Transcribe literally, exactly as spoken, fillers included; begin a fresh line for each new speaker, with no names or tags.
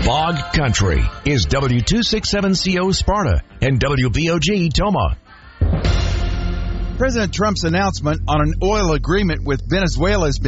Log Country is W two sixty-seven C O Sparta and W B O G Toma.
President Trump's announcement on an oil agreement with Venezuela has been